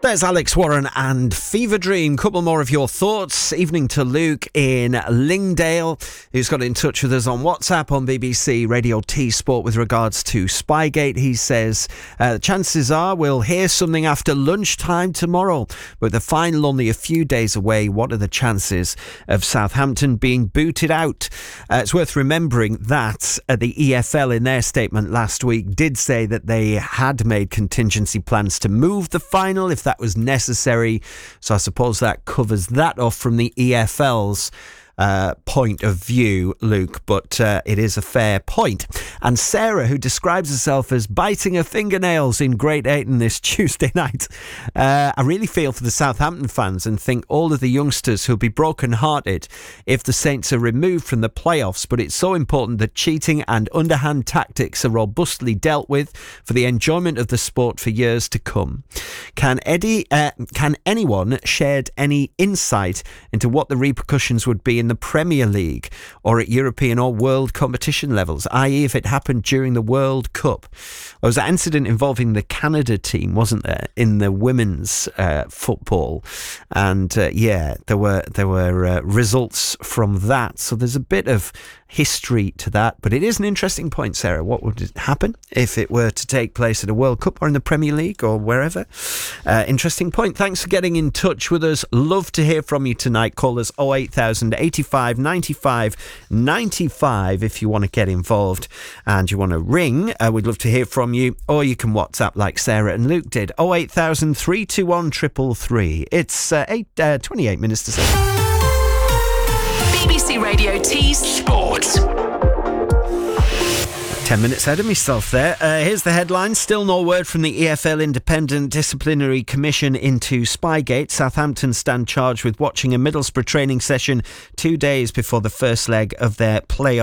There's Alex Warren and Fever Dream. Couple more of your thoughts. Evening to Luke in Lingdale, who's got in touch with us on WhatsApp on BBC Radio T Sport with regards to Spygate. He says, chances are we'll hear something after lunchtime tomorrow. With the final only a few days away, what are the chances of Southampton being booted out? It's worth remembering that the EFL in their statement last week did say that they had made contingency plans to move the final if that was necessary. So I suppose that covers that off from the EFL's point of view, Luke, but it is a fair point. And Sarah, who describes herself as biting her fingernails in Great Ayton this Tuesday night, I really feel for the Southampton fans and think all of the youngsters who'll be broken-hearted if the Saints are removed from the playoffs, but it's so important that cheating and underhand tactics are robustly dealt with for the enjoyment of the sport for years to come. Can anyone shed any insight into what the repercussions would be in the Premier League or at European or world competition levels, i.e. if it happened during the World Cup? There was an incident involving the Canada team, wasn't there, in the women's football, and there were results from that, so there's a bit of history to that, but it is an interesting point, Sarah. What would happen if it were to take place at a World Cup or in the Premier League or wherever? Interesting point. Thanks for getting in touch with us. Love to hear from you tonight. Call us 08000 85 95 95 if you want to get involved and you want to ring. We'd love to hear from you, or you can WhatsApp like Sarah and Luke did. 08000 321 333. It's 28 minutes to 7. BBC Radio T Sport. 10 minutes ahead of myself there. Here's the headline. Still no word from the EFL Independent Disciplinary Commission into Spygate. Southampton stand charged with watching a Middlesbrough training session 2 days before the first leg of their playoff